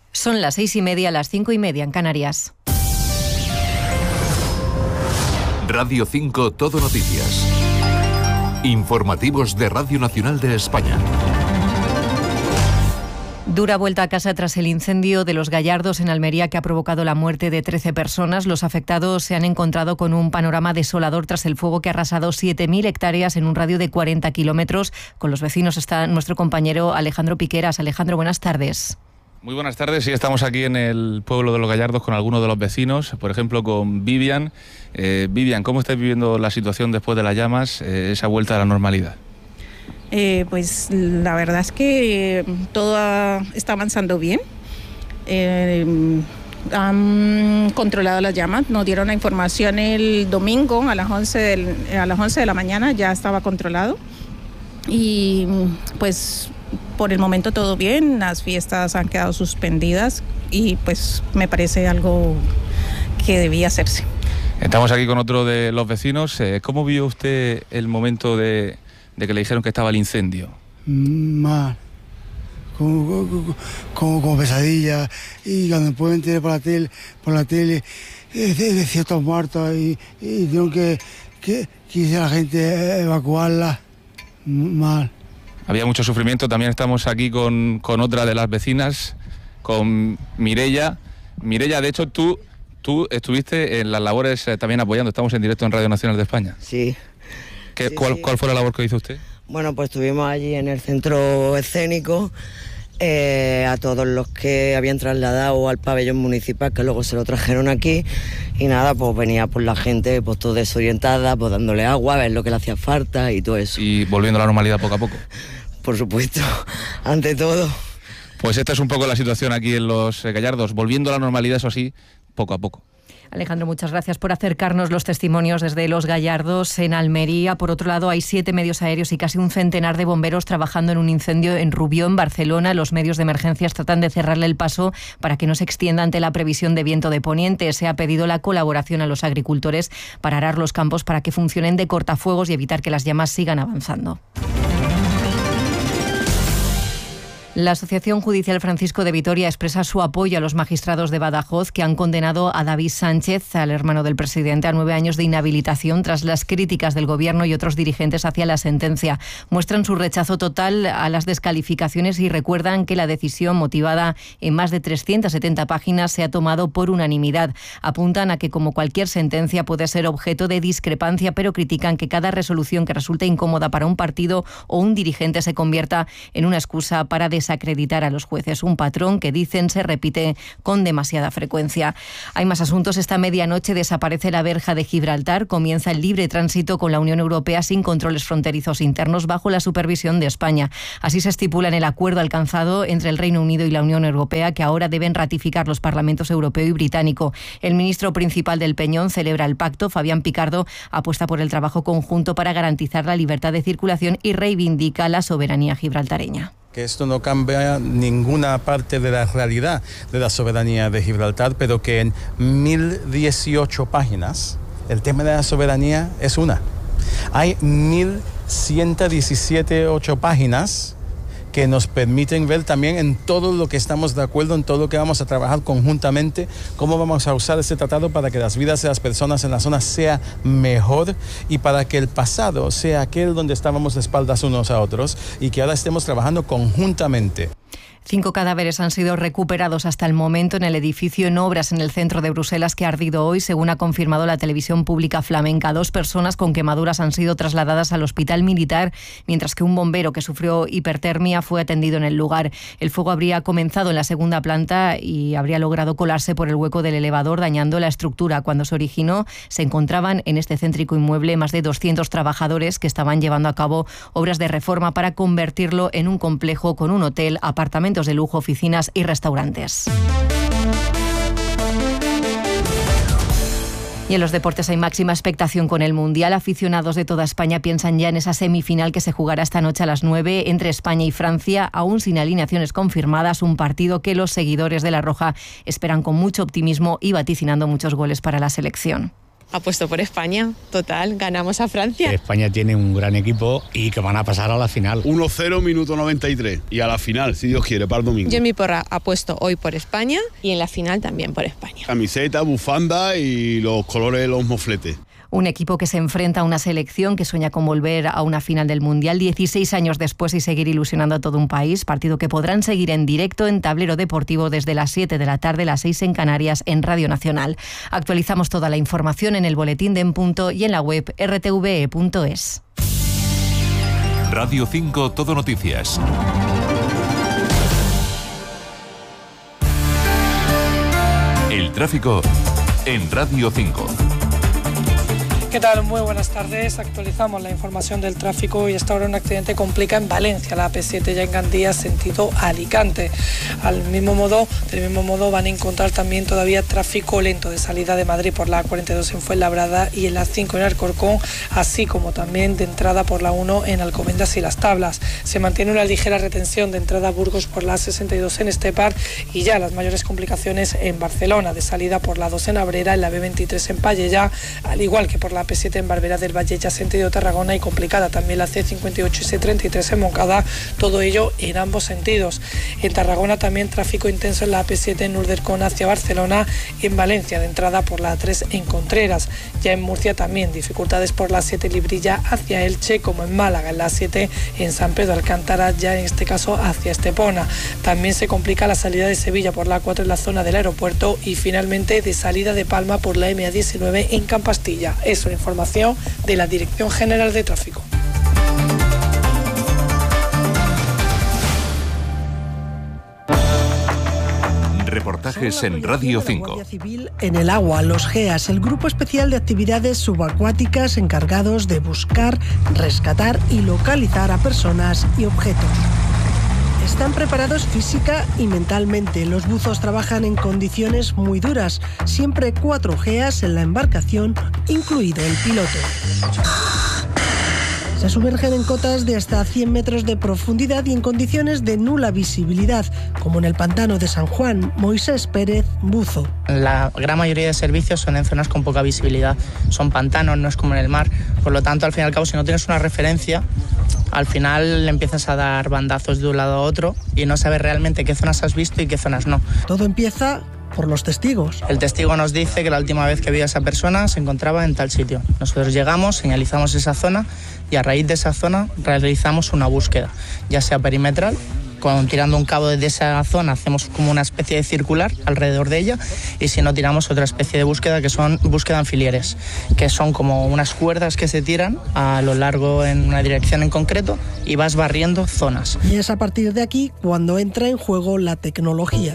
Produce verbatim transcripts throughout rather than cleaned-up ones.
Son las seis y media, las cinco y media en Canarias. Radio cinco Todo Noticias. Informativos de Radio Nacional de España. Dura vuelta a casa tras el incendio de Los Gallardos en Almería que ha provocado la muerte de trece personas. Los afectados se han encontrado con un panorama desolador tras el fuego que ha arrasado siete mil hectáreas en un radio de cuarenta kilómetros. Con los vecinos está nuestro compañero Alejandro Piqueras. Alejandro, buenas tardes. Muy buenas tardes, sí, estamos aquí en el pueblo de Los Gallardos con algunos de los vecinos, por ejemplo con Vivian. Eh, Vivian, ¿cómo estáis viviendo la situación después de las llamas, eh, esa vuelta a la normalidad? Eh, pues la verdad es que todo está avanzando bien. Eh, han controlado las llamas, nos dieron la información el domingo a las once, del, a las once de la mañana, ya estaba controlado. Y pues por el momento todo bien, las fiestas han quedado suspendidas y pues me parece algo que debía hacerse. Estamos aquí con otro de los vecinos. ¿Cómo vio usted el momento de, de que le dijeron que estaba el incendio? Mal, como, como, como, como pesadilla, y cuando puedo enterar por la tele, por la tele de, de ciertos muertos y, y tengo que, que, que la gente evacuarla, mal. Había mucho sufrimiento. También estamos aquí con, con otra de las vecinas, con Mireia. Mireia, de hecho, tú, tú estuviste en las labores eh, también apoyando. Estamos en directo en Radio Nacional de España. Sí. ¿Qué, sí, cuál, sí. ¿Cuál fue la labor que hizo usted? Bueno, pues estuvimos allí en el centro escénico eh, a todos los que habían trasladado al pabellón municipal, que luego se lo trajeron aquí. Y nada, pues venía por la gente pues todo desorientada, pues dándole agua, a ver lo que le hacía falta y todo eso. Y volviendo a la normalidad poco a poco. Por supuesto, ante todo. Pues esta es un poco la situación aquí en Los Gallardos, volviendo a la normalidad, eso sí, poco a poco. Alejandro, muchas gracias por acercarnos los testimonios desde Los Gallardos en Almería. Por otro lado, hay siete medios aéreos y casi un centenar de bomberos trabajando en un incendio en Rubió, en Barcelona. Los medios de emergencias tratan de cerrarle el paso para que no se extienda ante la previsión de viento de poniente. Se ha pedido la colaboración a los agricultores para arar los campos para que funcionen de cortafuegos y evitar que las llamas sigan avanzando. La Asociación Judicial Francisco de Vitoria expresa su apoyo a los magistrados de Badajoz que han condenado a David Sánchez, al hermano del presidente, a nueve años de inhabilitación tras las críticas del Gobierno y otros dirigentes hacia la sentencia. Muestran su rechazo total a las descalificaciones y recuerdan que la decisión, motivada en más de trescientas setenta páginas, se ha tomado por unanimidad. Apuntan a que, como cualquier sentencia, puede ser objeto de discrepancia, pero critican que cada resolución que resulte incómoda para un partido o un dirigente se convierta en una excusa para desacreditar a los jueces, un patrón que dicen se repite con demasiada frecuencia. Hay más asuntos. Esta medianoche desaparece la verja de Gibraltar, comienza el libre tránsito con la Unión Europea sin controles fronterizos internos bajo la supervisión de España. Así se estipula en el acuerdo alcanzado entre el Reino Unido y la Unión Europea, que ahora deben ratificar los parlamentos europeo y británico. El ministro principal del Peñón celebra el pacto. Fabián Picardo apuesta por el trabajo conjunto para garantizar la libertad de circulación y reivindica la soberanía gibraltareña. Que esto no cambia ninguna parte de la realidad de la soberanía de Gibraltar, pero que en mil dieciocho páginas el tema de la soberanía es una. Hay mil ciento diecisiete ocho páginas que nos permiten ver también en todo lo que estamos de acuerdo, en todo lo que vamos a trabajar conjuntamente, cómo vamos a usar este tratado para que las vidas de las personas en la zona sea mejor y para que el pasado sea aquel donde estábamos de espaldas unos a otros y que ahora estemos trabajando conjuntamente. Cinco cadáveres han sido recuperados hasta el momento en el edificio en obras en el centro de Bruselas que ha ardido hoy, según ha confirmado la televisión pública flamenca. Dos personas con quemaduras han sido trasladadas al hospital militar, mientras que un bombero que sufrió hipertermia fue atendido en el lugar. El fuego habría comenzado en la segunda planta y habría logrado colarse por el hueco del elevador, dañando la estructura. Cuando se originó, se encontraban en este céntrico inmueble más de doscientos trabajadores que estaban llevando a cabo obras de reforma para convertirlo en un complejo con un hotel, apartamentos de lujo, oficinas y restaurantes. Y en los deportes hay máxima expectación con el Mundial. Aficionados de toda España piensan ya en esa semifinal que se jugará esta noche a las nueve entre España y Francia, aún sin alineaciones confirmadas, un partido que los seguidores de La Roja esperan con mucho optimismo y vaticinando muchos goles para la selección. Apuesto por España, total, ganamos a Francia. España tiene un gran equipo y que van a pasar a la final. uno cero, minuto noventa y tres. Y a la final, si Dios quiere, para el domingo. Yo en mi porra apuesto hoy por España y en la final también por España. Camiseta, bufanda y los colores de los mofletes. Un equipo que se enfrenta a una selección que sueña con volver a una final del Mundial dieciséis años después y seguir ilusionando a todo un país. Partido que podrán seguir en directo en Tablero Deportivo desde las siete de la tarde, las seis en Canarias, en Radio Nacional. Actualizamos toda la información en el boletín de En Punto y en la web r t v e punto es. Radio cinco Todo Noticias. El tráfico en Radio cinco. ¿Qué tal? Muy buenas tardes. Actualizamos la información del tráfico y hasta ahora un accidente complica en Valencia, la A P siete ya en Gandía, sentido Alicante. Al mismo modo, del mismo modo van a encontrar también todavía tráfico lento de salida de Madrid por la A cuarenta y dos en Fuenlabrada y en la cinco en Alcorcón, así como también de entrada por la uno en Alcobendas y Las Tablas. Se mantiene una ligera retención de entrada a Burgos por la A sesenta y dos en Estepar y ya las mayores complicaciones en Barcelona, de salida por la dos en Abrera, en la B veintitrés en Pallejà, al igual que por la A P siete en Barberá del Valle, ya sentido Tarragona, y complicada también la C cincuenta y ocho y C treinta y tres en Moncada, todo ello en ambos sentidos. En Tarragona también tráfico intenso en la A P siete en Urdercón hacia Barcelona y en Valencia de entrada por la A tres en Contreras. Ya en Murcia también dificultades por la A siete Librilla hacia Elche, como en Málaga en la A siete en San Pedro Alcántara, ya en este caso hacia Estepona. También se complica la salida de Sevilla por la A cuatro en la zona del aeropuerto y finalmente de salida de Palma por la M A diecinueve en Campastilla. Eso, información de la Dirección General de Tráfico. Reportajes en Radio cinco. Guardia Civil en el agua, los GEAS, el Grupo Especial de Actividades Subacuáticas encargados de buscar, rescatar y localizar a personas y objetos. Están preparados física y mentalmente. Los buzos trabajan en condiciones muy duras. Siempre cuatro GEAS en la embarcación, incluido el piloto. Se sumergen en cotas de hasta cien metros de profundidad y en condiciones de nula visibilidad, como en el pantano de San Juan. Moisés Pérez, buzo. La gran mayoría de servicios son en zonas con poca visibilidad. Son pantanos, no es como en el mar. Por lo tanto, al fin y al cabo, si no tienes una referencia, al final le empiezas a dar bandazos de un lado a otro y no sabes realmente qué zonas has visto y qué zonas no. Todo empieza por los testigos. El testigo nos dice que la última vez que vio a esa persona se encontraba en tal sitio. Nosotros llegamos, señalizamos esa zona y a raíz de esa zona realizamos una búsqueda, ya sea perimetral, con, tirando un cabo desde esa zona hacemos como una especie de circular alrededor de ella, y si no tiramos otra especie de búsqueda que son búsqueda en filieres, que son como unas cuerdas que se tiran a lo largo en una dirección en concreto y vas barriendo zonas. Y es a partir de aquí cuando entra en juego la tecnología.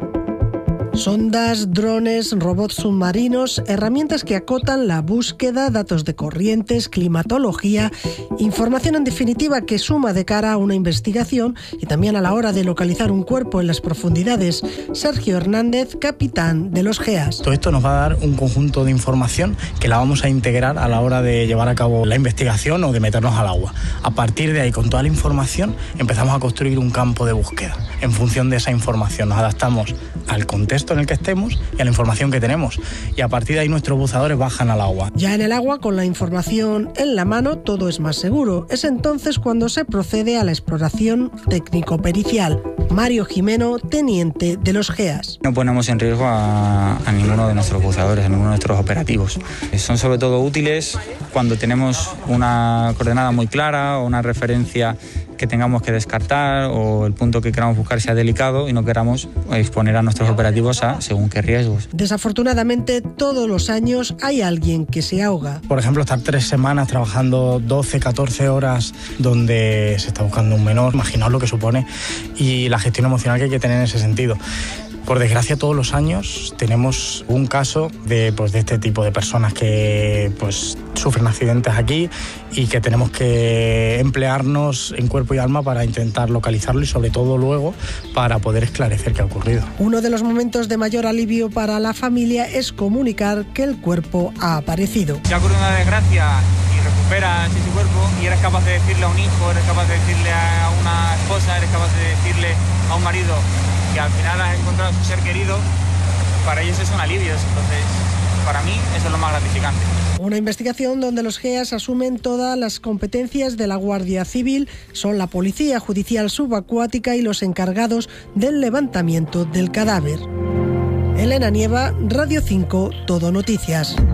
Sondas, drones, robots submarinos, herramientas que acotan la búsqueda, datos de corrientes, climatología, información en definitiva que suma de cara a una investigación y también a la hora de localizar un cuerpo en las profundidades. Sergio Hernández, capitán de los GEAS. Todo esto nos va a dar un conjunto de información que la vamos a integrar a la hora de llevar a cabo la investigación o de meternos al agua. A partir de ahí, con toda la información, empezamos a construir un campo de búsqueda. En función de esa información nos adaptamos al contexto en el que estemos y a la información que tenemos, y a partir de ahí nuestros buzadores bajan al agua. Ya en el agua, con la información en la mano, todo es más seguro. Es entonces cuando se procede a la exploración técnico-pericial. Mario Jimeno, teniente de los GEAS. No ponemos en riesgo a, a ninguno de nuestros buzadores, a ninguno de nuestros operativos. Son sobre todo útiles cuando tenemos una coordenada muy clara o una referencia que tengamos que descartar, o el punto que queramos buscar sea delicado y no queramos exponer a nuestros operativos a según qué riesgos. Desafortunadamente, todos los años hay alguien que se ahoga. Por ejemplo, estar tres semanas trabajando doce, catorce horas donde se está buscando un menor, imaginaos lo que supone, y la gestión emocional que hay que tener en ese sentido. Por desgracia, todos los años tenemos un caso de, pues, de este tipo de personas que pues, sufren accidentes aquí y que tenemos que emplearnos en cuerpo y alma para intentar localizarlo y sobre todo luego para poder esclarecer qué ha ocurrido. Uno de los momentos de mayor alivio para la familia es comunicar que el cuerpo ha aparecido. Si ha ocurrido una desgracia y recuperas ese cuerpo y eres capaz de decirle a un hijo, eres capaz de decirle a una esposa, eres capaz de decirle a un marido que al final has encontrado a su ser querido, para ellos es un alivio. Entonces para mí eso es lo más gratificante. Una investigación donde los G E A S asumen todas las competencias de la Guardia Civil, son la Policía Judicial Subacuática y los encargados del levantamiento del cadáver. Elena Nieva, Radio cinco, Todo Noticias.